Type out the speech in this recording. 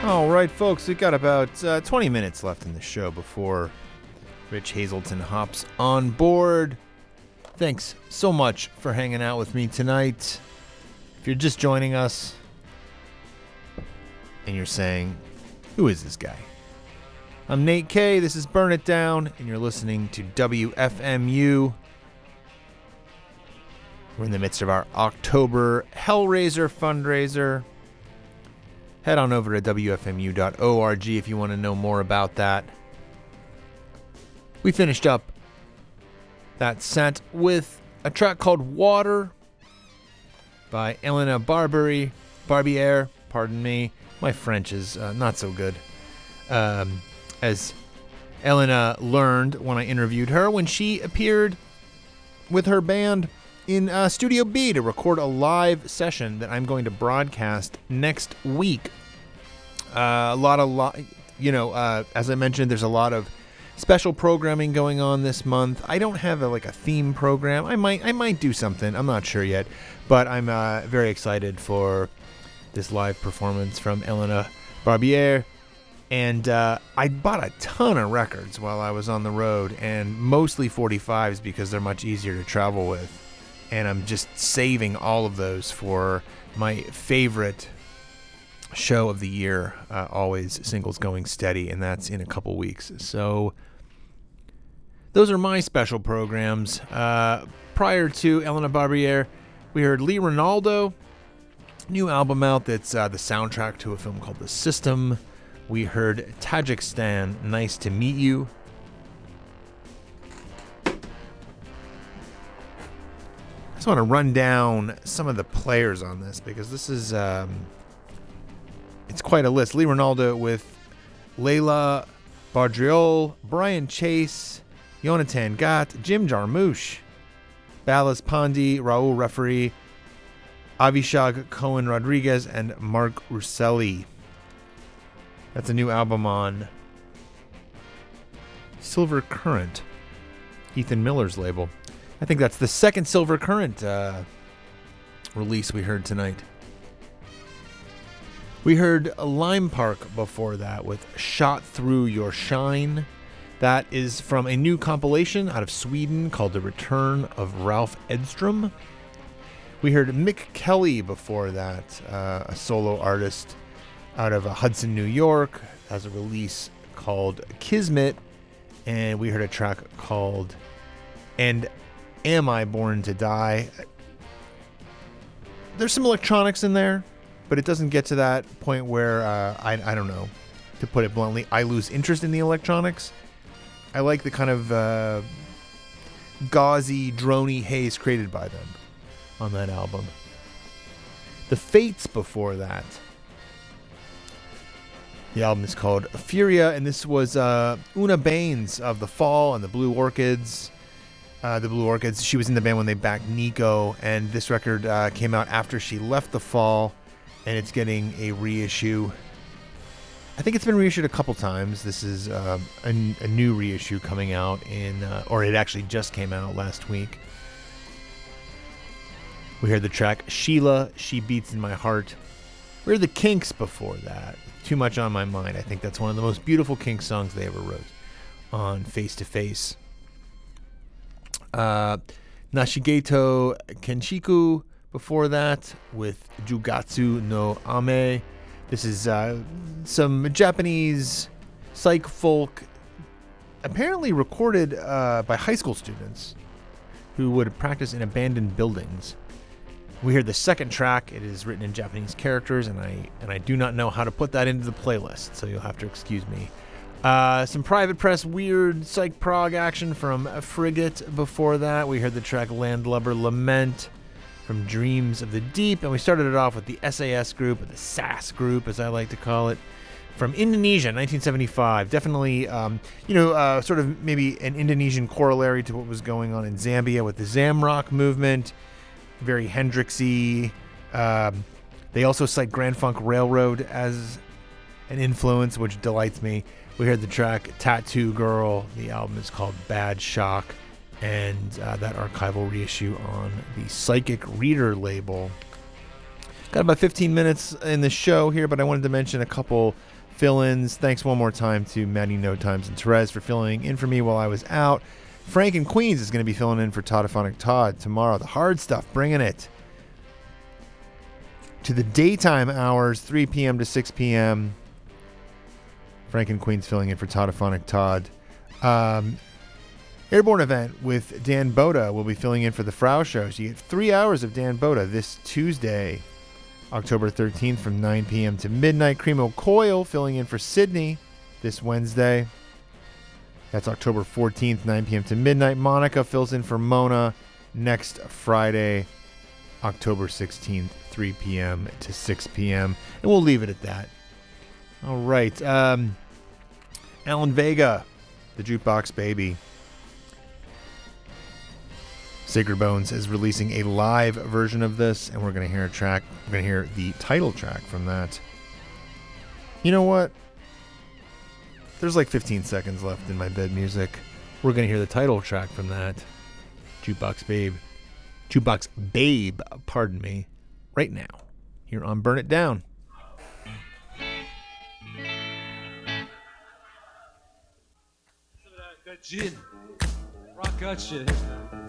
All right, folks, we've got about 20 minutes left in the show before Rich Hazelton hops on board. Thanks so much for hanging out with me tonight. If you're just joining us and you're saying, who is this guy? I'm Nate K. This is Burn It Down, and you're listening to WFMU. We're in the midst of our October Hellraiser fundraiser. Head on over to WFMU.org if you want to know more about that. We finished up that set with a track called Water by Elena Barbiere. Pardon me. My French is not so good. As Elena learned when I interviewed her when she appeared with her band in Studio B to record a live session that I'm going to broadcast next week. As I mentioned, there's a lot of special programming going on this month. I don't have a theme program. I might do something. I'm not sure yet, but I'm very excited for this live performance from Elena Barbiere. And I bought a ton of records while I was on the road, and mostly 45s because they're much easier to travel with. And I'm just saving all of those for my favorite show of the year, always Singles Going Steady, and that's in a couple weeks. So those are my special programs. Prior to Elena Barbiere, we heard Lee Ronaldo, new album out that's the soundtrack to a film called The System. We heard Tajikistan, Nice to Meet You. I just want to run down some of the players on this because this is it's quite a list. Lee Ronaldo with Layla Bardriol, Brian Chase, Yonatan Gatt, Jim Jarmusch, Balas Pandi, Raul Referee, Avishag Cohen Rodriguez, and Mark Russelli. That's a new album on Silver Current, Ethan Miller's label. I think that's the second Silver Current release we heard tonight. We heard Lime Park before that with Shot Through Your Shine. That is from a new compilation out of Sweden called The Return of Ralph Edstrom. We heard Mick Kelly before that, a solo artist out of Hudson, New York, has a release called Kismet, and we heard a track called And Am I Born to Die? There's some electronics in there, but it doesn't get to that point where, I don't know, to put it bluntly, I lose interest in the electronics. I like the kind of gauzy, droney haze created by them on that album. The Fates before that. The album is called Furia, and this was Una Baines of The Fall and the Blue Orchids. The Blue Orchids, she was in the band when they backed Nico, and this record came out after she left The Fall, and it's getting a reissue. I think it's been reissued a couple times. This is a new reissue coming out or it actually just came out last week. We heard the track Sheila, She Beats in My Heart. We heard the Kinks before that. Too Much on My Mind. I think that's one of the most beautiful Kinks songs they ever wrote on Face to Face. Nashigeto Kenshiku before that with Jugatsu no Ame. This is some Japanese psych folk, apparently recorded by high school students who would practice in abandoned buildings. We heard the second track. It is written in Japanese characters, and I do not know how to put that into the playlist, so you'll have to excuse me. Some Private Press weird psych prog action from Frigate before that. We heard the track Landlubber Lament from Dreams of the Deep, and we started it off with the SAS group, or the SAS group as I like to call it, from Indonesia, 1975. Definitely, sort of maybe an Indonesian corollary to what was going on in Zambia with the Zamrock movement. Very Hendrixy. They also cite Grand Funk Railroad as an influence, which delights me. We heard the track Tattoo Girl. The album is called Bad Shock, and that archival reissue on the Psychic Reader label. Got about 15 minutes in the show here, but I wanted to mention a couple fill-ins. Thanks one more time to Maddie No Times and Therese for filling in for me while I was out. Frank in Queens is going to be filling in for Toddophonic Todd tomorrow. The hard stuff, bringing it to the daytime hours, 3 p.m. to 6 p.m. Frank in Queens filling in for Toddophonic Todd. Airborne event with Dan Boda will be filling in for the Frau Show. So you get 3 hours of Dan Boda this Tuesday, October 13th from 9 p.m. to midnight. Cremo Coyle filling in for Sydney this Wednesday. That's October 14th, 9 p.m. to midnight. Monica fills in for Mona next Friday, October 16th, 3 p.m. to 6 p.m. And we'll leave it at that. All right. Alan Vega, the Jukebox Baby. Sacred Bones is releasing a live version of this, and we're going to hear a track. We're going to hear the title track from that. You know what? There's like 15 seconds left in my bed music. We're going to hear the title track from that. Jukebox Babe, pardon me, right now. Here on Burn It Down. That gin. Rock that shit.